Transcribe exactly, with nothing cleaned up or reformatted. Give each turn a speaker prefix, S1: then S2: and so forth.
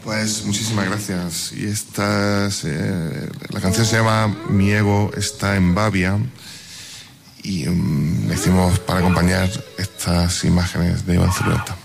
S1: Pues muchísimas gracias. Y esta es, eh, la canción se llama Mi ego está en Babia y um, hicimos para acompañar estas imágenes de Iván Zulueta.